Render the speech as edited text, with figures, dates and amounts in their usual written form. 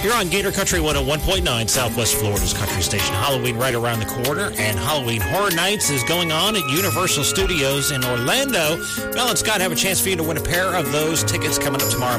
You're on Gator Country 101.9, Southwest Florida's country station. Halloween right around the corner, and Halloween Horror Nights is going on at Universal Studios in Orlando. Mel and Scott have a chance for you to win a pair of those tickets coming up tomorrow